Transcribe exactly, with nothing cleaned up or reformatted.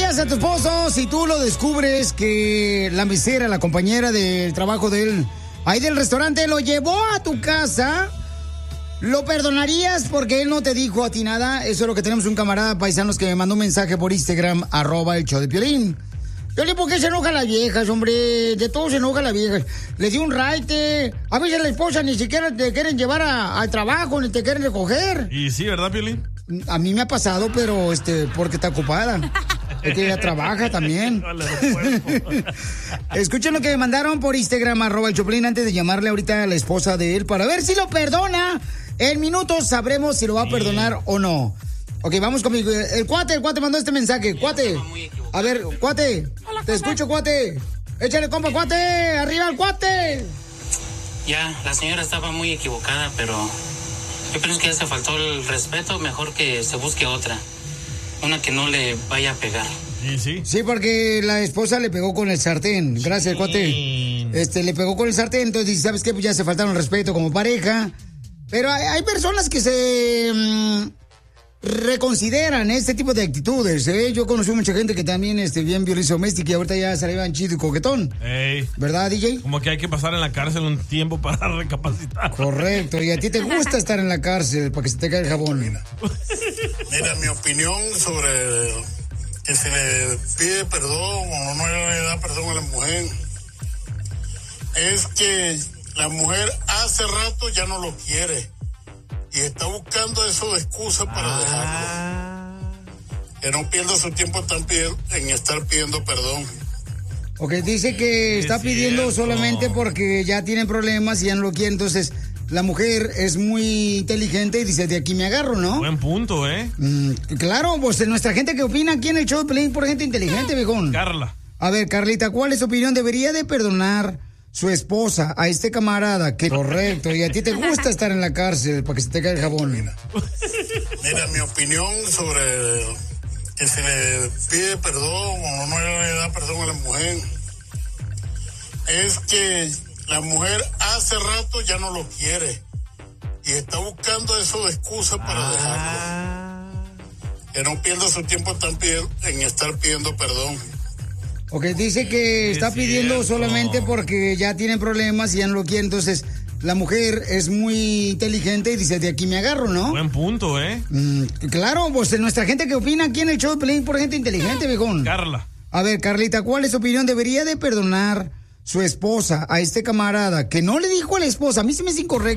perdonarías a tu esposo si tú lo descubres que la mesera, la compañera del trabajo de él, ahí del restaurante, lo llevó a tu casa? ¿Lo perdonarías porque él no te dijo a ti nada? Eso es lo que tenemos un camarada paisanos que me mandó un mensaje por Instagram, arroba el show de Piolín. Piolín, ¿por qué se enojan las viejas, hombre? De todo se enojan las viejas. Les di un raite. A veces la esposa ni siquiera te quieren llevar a- al trabajo, ni te quieren recoger. Y sí, ¿verdad, Piolín? A mí me ha pasado, pero este, porque está ocupada. Es que ella trabaja también. Escuchen lo que me mandaron por Instagram, arroba el Choplin, antes de llamarle ahorita a la esposa de él para ver si lo perdona. En minutos sabremos si lo va a perdonar o no. Ok, vamos conmigo. El cuate, el cuate mandó este mensaje. Cuate. A ver, cuate. Te escucho, cuate. Échale, compa, cuate. Arriba el cuate. Ya, la señora estaba muy equivocada, pero yo pienso que ya se faltó el respeto. Mejor que se busque otra. Una que no le vaya a pegar. ¿Y sí? Sí, porque la esposa le pegó con el sartén. Gracias, cuate. Este, le pegó con el sartén, entonces dice, ¿sabes qué? Pues ya se faltaron el respeto como pareja. Pero hay, hay personas que se mm, reconsideran este tipo de actitudes, ¿eh? Yo conocí mucha gente que también este, bien violencia doméstica y ahorita ya salían chido y coquetón. Ey. ¿Verdad, D J? Como que hay que pasar en la cárcel un tiempo para recapacitar. Correcto, y a ti te gusta estar en la cárcel para que se te caiga el jabón. Mira, mi opinión sobre que se le pide perdón o no le da perdón a la mujer es que la mujer hace rato ya no lo quiere y está buscando eso de excusa para Ah. dejarlo. Que no pierda su tiempo tan pidiendo- en estar pidiendo perdón. Ok, dice que está Es pidiendo cierto. solamente porque ya tienen problemas y ya no lo quiere. Entonces, la mujer es muy inteligente y dice, de aquí me agarro, ¿no? Buen punto, ¿eh? Mm, claro, pues nuestra gente que opina aquí en el show de Pelín por gente inteligente, viejón. Carla. A ver, Carlita, ¿cuál es tu opinión? ¿Debería de perdonar su esposa a este camarada? Que correcto, y a ti te gusta estar en la cárcel para que se te caiga el jabón. Mira, mi opinión sobre que se le pide perdón o no le da perdón a la mujer es que la mujer hace rato ya no lo quiere y está buscando eso de excusa para dejarlo. Que no pierda su tiempo tan pidiendo- en estar pidiendo perdón. Ok, dice que está pidiendo solamente porque ya tienen problemas y ya no lo quiere. Entonces, la mujer es muy inteligente y dice, de aquí me agarro, ¿no? Buen punto, ¿eh? Mm, claro, pues nuestra gente que opina aquí en el show de Pelín por gente inteligente, viejón. Carla. A ver, Carlita, ¿cuál es tu opinión? ¿Debería de perdonar su esposa a este camarada que no le dijo a la esposa? A mí se me hace incorrecto.